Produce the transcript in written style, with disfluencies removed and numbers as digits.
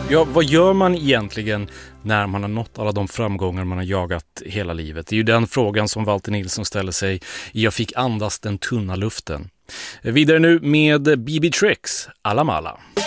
Ja, vad gör man egentligen när man har nått alla de framgångar man har jagat hela livet? Det är ju den frågan som Walter Nilsson ställer sig i Jag fick andas den tunna luften. Vidare nu med BB Tricks, Alla Mala.